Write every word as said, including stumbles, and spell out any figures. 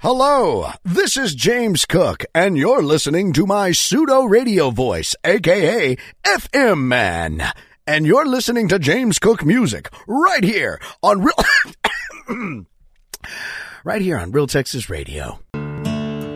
Hello, this is James Cook, and you're listening to my pseudo radio voice, aka F M Man. And you're listening to James Cook Music right here on Real right here on Real Texas Radio.